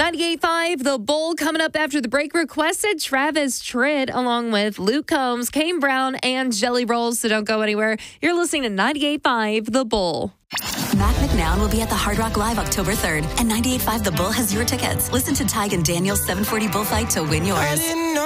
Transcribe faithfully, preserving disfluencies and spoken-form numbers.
ninety-eight point five, The Bull coming up after the break. Requested Travis Tritt along with Luke Combs, Kane Brown, and Jelly Rolls. So don't go anywhere. You're listening to ninety-eight point five, The Bull. Mac McNown will be at the Hard Rock Live October third, and ninety-eight point five The Bull has your tickets. Listen to Tig and Daniel's seven forty Bullfight to win yours.